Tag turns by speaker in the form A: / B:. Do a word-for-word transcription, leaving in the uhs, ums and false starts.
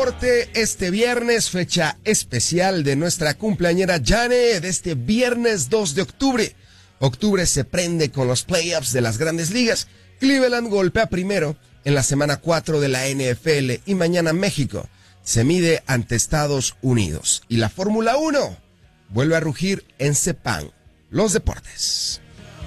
A: deporte este viernes, fecha especial de nuestra cumpleañera Jane, de este viernes dos de octubre. Octubre se prende con los playoffs de las grandes ligas. Cleveland golpea primero en la semana cuatro de la N F L y mañana México se mide ante Estados Unidos. Y la Fórmula uno vuelve a rugir en Sepang. Los deportes.